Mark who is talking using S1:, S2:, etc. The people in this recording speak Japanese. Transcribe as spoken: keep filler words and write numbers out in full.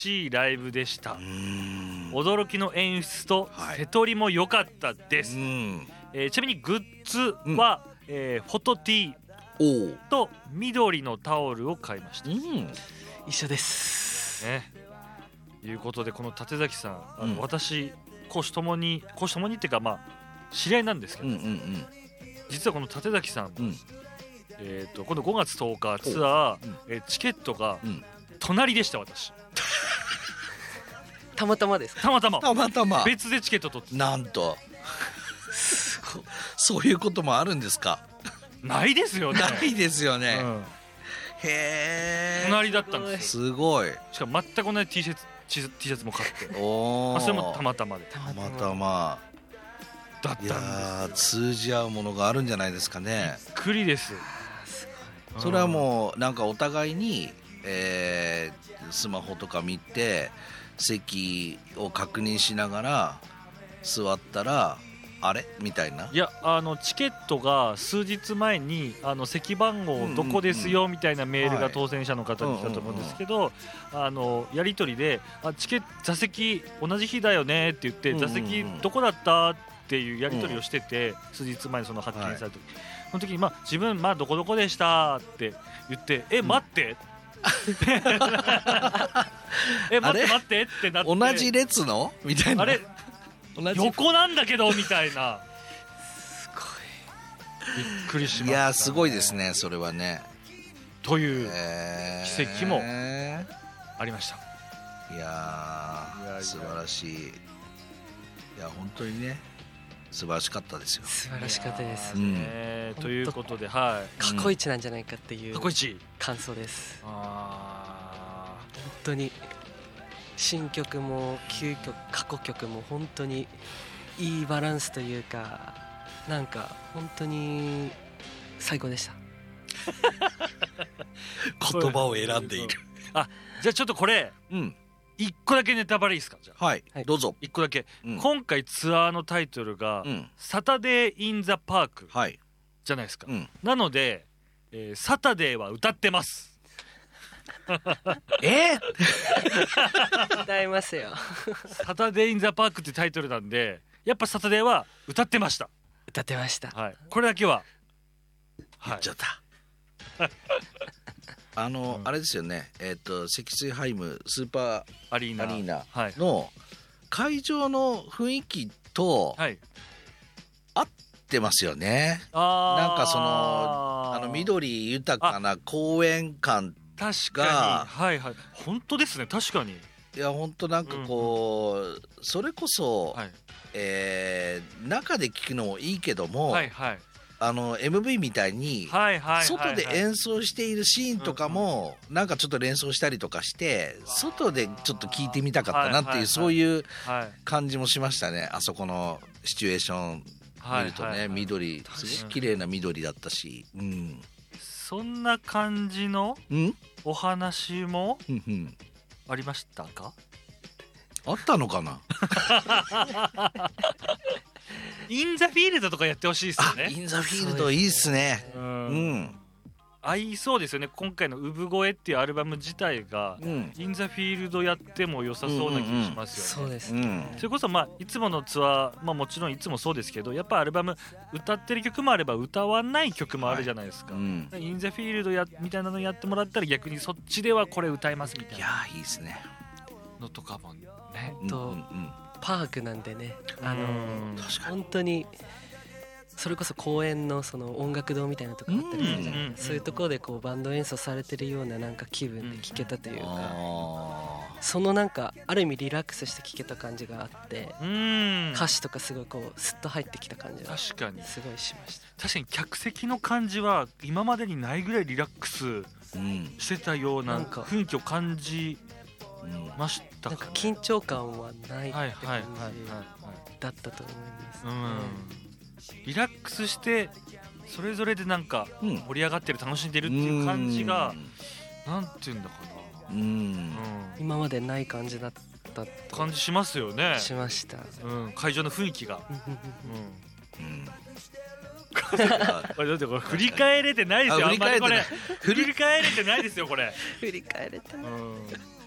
S1: しいライブでした。
S2: うーん
S1: 驚きの演出と
S2: はい
S1: 手取りも良かったです、
S2: うん
S1: えーちなみにグッズは、うんえーフォトティ
S2: おー
S1: と緑のタオルを買いました、
S2: うん
S3: 一緒です
S1: ね、いうことでこの立崎さんあの、
S2: うん
S1: 私公私ともに公私ともにっていうかまあ知り合いなんですけど、
S2: うんうん
S1: 実はこの立崎さん、
S2: うん
S1: えー、と今度ごがつとおかツアー、
S2: うん
S1: えーチケットが
S2: うん
S1: 隣でした。私
S3: たまたまですか？
S1: たまたま
S2: たまたま
S1: 別でチケット取って
S2: なんとそういうこともあるんですか？
S1: ないですよね。
S2: ないですよね、
S1: うん
S2: へえ
S1: 隣だったんですよ。
S2: すごい
S1: しかも全く同じ T シャツ T シャツも買って
S2: おー
S1: まあそれもたまたまで
S3: た
S2: たまたま
S1: だったん
S2: いやー
S1: ですよ。
S2: 通じ合うものがあるんじゃないですかね。
S1: びっくりです。
S2: それはもうなんかお互いに、えースマホとか見て席を確認しながら座ったらあれみたいな。
S1: いやあのチケットが数日前にあの席番号どこですよみたいなメールが当選者の方に来たと思うんですけど、あのやり取りであチケット座席同じ日だよねって言って
S2: うんうんうん
S1: 座席どこだったっていうやり取りをしてて、数日前にその発見された時、その時にまあ自分まあどこどこでしたって言ってえ待ってえ待って待ってってなって
S2: 同じ列のみたいな。
S1: あれ
S2: 同じ
S1: 横なんだけどみたいな
S3: すご
S1: びっくりしました、
S2: い
S1: ね、
S2: やーすごいですねそれはね。
S1: という
S2: えー
S1: 奇跡もありました。
S2: いや
S1: いやいや
S2: ー素晴らしい。いや本当にね素晴らしかったですよ。
S3: 素晴らしかったです。
S2: うん
S1: ねということではい
S3: 過去一なんじゃないかっていう
S1: 過去一
S3: 感想です。
S1: あ
S3: 本当に新曲も旧曲過去曲も本当にいいバランスというかなんか本当に最高でした。
S2: 言葉を選んでいる。
S1: あじゃあちょっとこれ
S2: うん
S1: 一個だけネタバレいいですか。じゃあ
S2: はい、
S3: はい
S2: どうぞ。
S1: 一個だけ、
S2: うん
S1: 今回ツアーのタイトルが、
S2: うん
S1: サタデー・イン・ザ・パーク
S2: はい
S1: じゃないですか、
S2: うん
S1: なので、えーサタデーは歌ってます
S2: えー、
S3: 歌いますよ。
S1: サタデー・イン・ザ・パークってタイトルなんでやっぱサタデーは歌ってました。
S3: 歌ってました。
S1: はいこれだけははい
S2: 言っちゃった。あの、
S1: うん
S2: あれですよねえっ、と積水ハイムスーパ
S1: アリーナ
S2: ーアリーナ
S1: はい
S2: の会場の雰囲気と
S1: はい
S2: 合ってますよね。
S1: あー
S2: なんかそのあの緑豊かな公園感。
S1: 確かに
S2: が
S1: はいはい本当ですね確かに
S2: いや本当なんかこう、それこそ、
S1: はい
S2: えー中で聞くのもいいけども、
S1: はいはい
S2: あの エムブイ みたいに
S1: はいはいはい
S2: 外で演奏しているシーンとかもなんかちょっと連想したりとかして外でちょっと聞いてみたかったなっていう、
S1: はいはいはい
S2: そういう
S1: はい
S2: 感じもしましたね。あそこのシチュエーション見るとね、
S1: はいはいはい
S2: 緑すごく綺麗な緑だったし、うん
S1: そんな感じの
S2: うん
S1: お話も
S2: うんうん
S1: ありましたか。
S2: あったのかな。
S1: インザフィールドとかやってほしいですよ
S2: あ、イ
S1: ね。
S2: ンザフィールドいいっすね。
S1: う
S2: うんん
S1: 合いそうですよね。今回の産声っていうアルバム自体が
S2: うん
S1: インザフィールドやっても良さそうな気がしますよね。
S3: そうですね。
S2: うん
S1: それこそまあいつものツアー、まあ、もちろんいつもそうですけどやっぱアルバム歌ってる曲もあれば歌わない曲もあるじゃないですか、
S2: うん
S1: インザフィールドやみたいなのやってもらったら逆にそっちではこれ歌えますみたい
S2: いや
S1: な
S2: ーいいですね。
S1: のとかもね。
S3: と
S2: うんうんうん
S3: パークなんでね、あの
S1: うん
S2: 確か
S3: 本当にそれこそ公園のその音楽堂みたいなとこあったりするじゃない、
S1: うんうんうん
S3: そういうところでこうバンド演奏されてるようななんか気分で聴けたというか、
S2: あ
S3: そのなんかある意味リラックスして聴けた感じがあって、
S1: うん
S3: 歌詞とかすごいこうスッと入ってきた感じが
S1: 確かに
S3: すごいしました。
S1: 確かに客席の感じは今までにないぐらいリラックス
S2: ーうん
S1: してたような
S3: なんか
S1: 雰囲気を感じ
S2: うん
S1: ました
S3: なんか
S1: かね。
S3: 緊張感はないって
S1: はい
S3: 感
S1: はいはいはい
S3: じだったと思います、
S1: うんリラックスしてそれぞれでなんか
S2: うん
S1: 盛り上がってる楽しんでるっていう感じがなんていうんだか
S2: うん
S1: な、
S2: うん
S3: 今までない感じだった
S1: うん、
S3: と
S1: 感じしますよね、
S3: しました。
S1: うん、会場の雰囲気が、うん、
S2: うん
S1: これだってこれ振り返れてないですよ。
S2: あ振り返ってない
S1: あんまりこれ振り返れてないですよこれ、
S3: 振り返れてない。
S1: うん